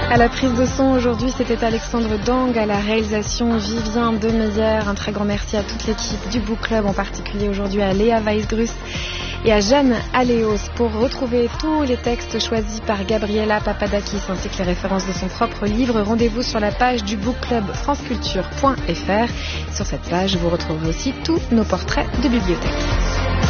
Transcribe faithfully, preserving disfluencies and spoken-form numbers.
À la prise de son aujourd'hui, c'était Alexandre Dang, à la réalisation Vivien Demeyer. Un très grand merci à toute l'équipe du Book Club, en particulier aujourd'hui à Léa Weisgrust et à Jeanne Aléos. Pour retrouver tous les textes choisis par Gabriela Papadakis ainsi que les références de son propre livre, rendez-vous sur la page du Book Club franceculture point f r. Sur cette page, vous retrouverez aussi tous nos portraits de bibliothèque.